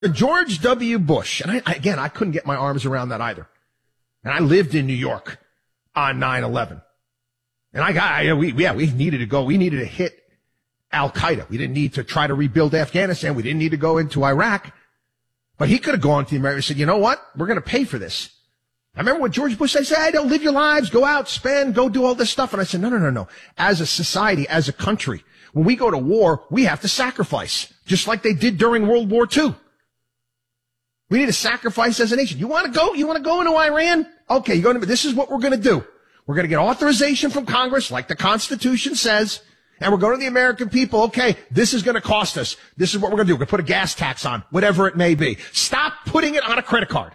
George W. Bush, and I couldn't get my arms around that either. And I lived in New York on 9/11. And we needed to go. We needed to hit Al-Qaeda. We didn't need to try to rebuild Afghanistan. We didn't need to go into Iraq. But he could have gone to the Americans and said, you know what? We're going to pay for this. I remember what George Bush said, hey, don't live your lives, go out, spend, go do all this stuff. And I said, no. As a society, as a country, when we go to war, we have to sacrifice, just like they did during World War II. We need to sacrifice as a nation. You want to go? You want to go into Iran? Okay, this is what we're going to do. We're going to get authorization from Congress, like the Constitution says, and we're going to the American people. Okay, this is going to cost us. This is what we're going to do. We're going to put a gas tax on, whatever it may be. Stop putting it on a credit card.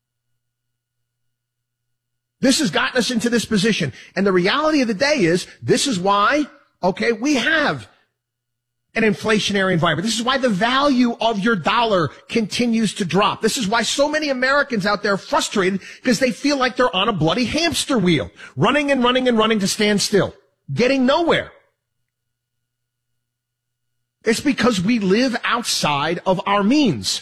This has gotten us into this position. And the reality of the day is, this is why, we have an inflationary environment. This is why the value of your dollar continues to drop. This is why so many Americans out there are frustrated because they feel like they're on a bloody hamster wheel, running to stand still, getting nowhere. It's because we live outside of our means.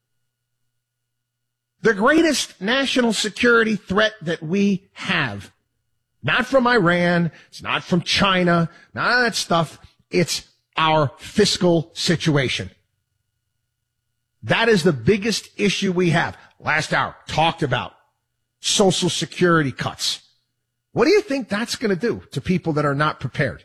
The greatest national security threat that we have, not from Iran, it's not from China, none of that stuff, it's our fiscal situation. That is the biggest issue we have. Last hour, talked about Social Security cuts. What do you think that's going to do to people that are not prepared?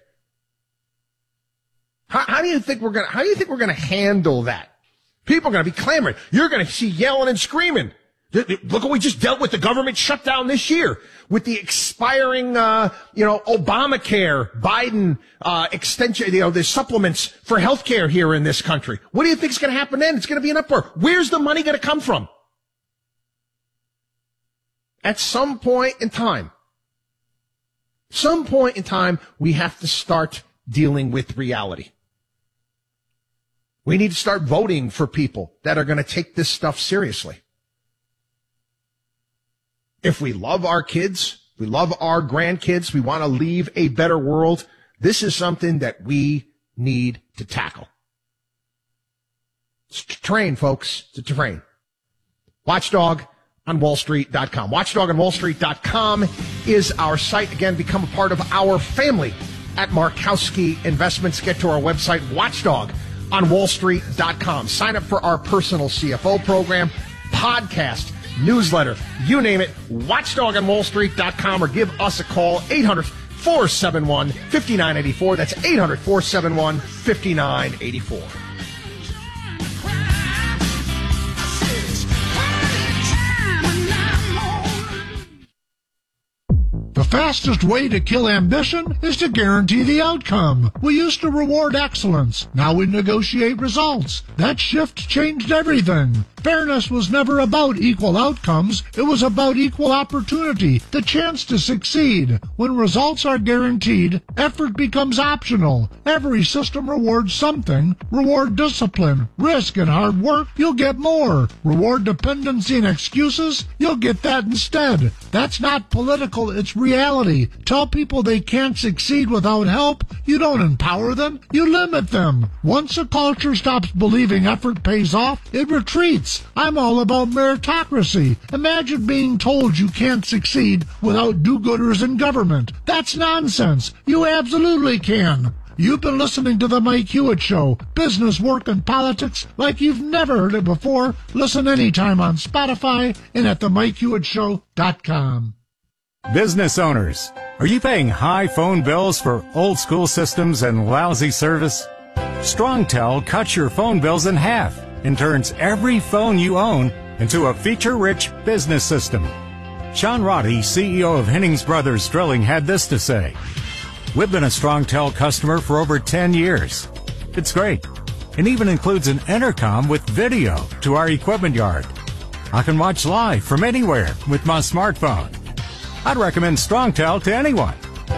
How do you think we're going to handle that? People are going to be clamoring. You're going to see yelling and screaming. Look what we just dealt with, the government shutdown this year with the expiring, Obamacare, Biden, extension, the supplements for healthcare here in this country. What do you think is going to happen then? It's going to be an uproar. Where's the money going to come from? At some point in time, we have to start dealing with reality. We need to start voting for people that are going to take this stuff seriously. If we love our kids, we love our grandkids, we want to leave a better world, this is something that we need to tackle. It's to train, folks. It's to train. WatchdogOnWallStreet.com. WatchdogOnWallStreet.com is our site. Again, become a part of our family at Markowski Investments. Get to our website, WatchdogOnWallStreet.com. Sign up for our personal CFO program, podcast, newsletter, you name it, watchdogonwallstreet.com, or give us a call, 800-471-5984. That's 800-471-5984. The fastest way to kill ambition is to guarantee the outcome. We used to reward excellence. Now we negotiate results. That shift changed everything. Fairness was never about equal outcomes. It was about equal opportunity, the chance to succeed. When results are guaranteed, effort becomes optional. Every system rewards something. Reward discipline, risk, and hard work, you'll get more. Reward dependency and excuses, you'll get that instead. That's not political, it's reality. Tell people they can't succeed without help. You don't empower them, you limit them. Once a culture stops believing effort pays off, it retreats. I'm all about meritocracy. Imagine being told you can't succeed without do-gooders in government. That's nonsense. You absolutely can. You've been listening to The Mike Hewitt Show. Business, work, and politics like you've never heard it before. Listen anytime on Spotify and at themikehewitt.com. Business owners, are you paying high phone bills for old school systems and lousy service? StrongTel cuts your phone bills in half and turns every phone you own into a feature-rich business system. Sean Roddy, CEO of Hennings Brothers Drilling, had this to say: "We've been a StrongTel customer for over 10 years. It's great. It even includes an intercom with video to our equipment yard. I can watch live from anywhere with my smartphone. I'd recommend StrongTel to anyone.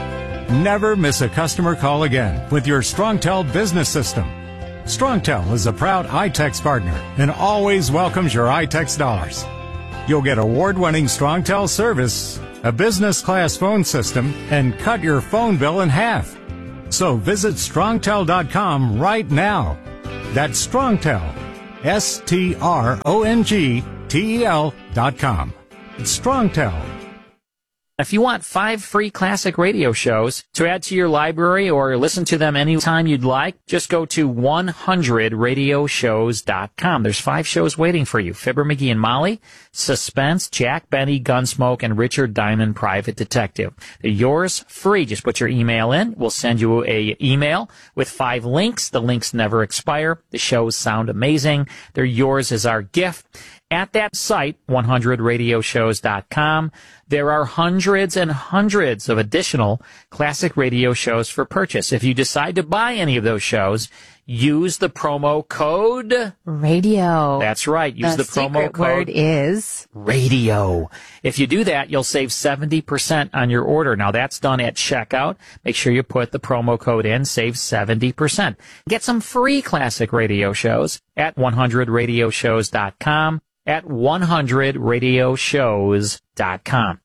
Never miss a customer call again with your StrongTel business system. StrongTel is a proud iTex partner and always welcomes your iTex dollars. You'll get award-winning StrongTel service, a business-class phone system, and cut your phone bill in half. So visit StrongTel.com right now. That's StrongTel, StrongTel.com. It's StrongTel. If you want 5 free classic radio shows to add to your library or listen to them anytime you'd like, just go to 100radioshows.com. There's 5 shows waiting for you. Fibber, McGee, and Molly, Suspense, Jack Benny, Gunsmoke, and Richard Diamond, Private Detective. They're yours free. Just put your email in. We'll send you a email with 5 links. The links never expire. The shows sound amazing. They're yours as our gift. At that site, 100radioshows.com, there are hundreds and hundreds of additional classic radio shows for purchase. If you decide to buy any of those shows, use the promo code radio. That's right. Use the promo secret code word is radio. If you do that, you'll save 70% on your order. Now that's done at checkout. Make sure you put the promo code in, save 70%. Get some free classic radio shows at 100radioshows.com. At 100radioshows.com.